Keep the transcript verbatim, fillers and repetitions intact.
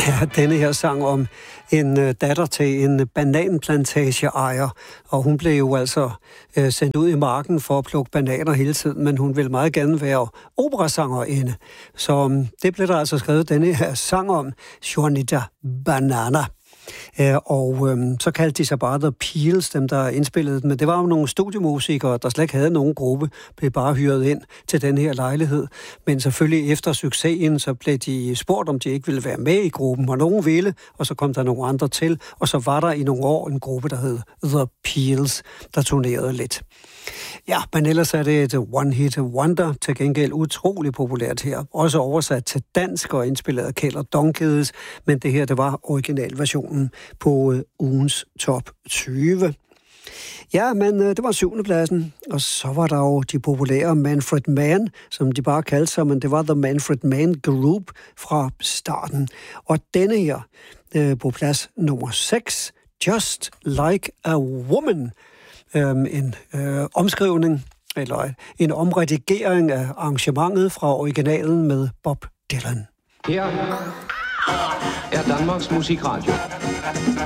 Ja, denne her sang om en øh, datter til en bananplantageejer, og hun blev jo altså øh, sendt ud i marken for at plukke bananer hele tiden, men hun ville meget gerne være operasangerinde. Så um, det blev der altså skrevet denne her sang om, Juanita Banana. Uh, og um, så kaldte de sig bare The Peels, dem der indspillede den, men det var jo nogle studiemusikere, der slet ikke havde nogen gruppe, blev bare hyret ind til den her lejlighed. Men selvfølgelig efter succesen, så blev de spurgt, om de ikke ville være med i gruppen, og nogen ville, og så kom der nogle andre til, og så var der i nogle år en gruppe, der hed The Peels, der turnerede lidt. Ja, men ellers er det et one-hit wonder, til gengæld utrolig populært her. Også oversat til dansk og indspillet af Kjeld og Donkedes, men det her, det var originalversionen på uh, ugens top tyve. Ja, men uh, det var syvende pladsen, og så var der jo de populære Manfred Mann, som de bare kaldte sig, men det var The Manfred Mann Group fra starten. Og denne her uh, på plads nummer seks, Just Like a Woman, um, en uh, omskrivning, eller en omredigering af arrangementet fra originalen med Bob Dylan. Her er Danmarks Musikradio.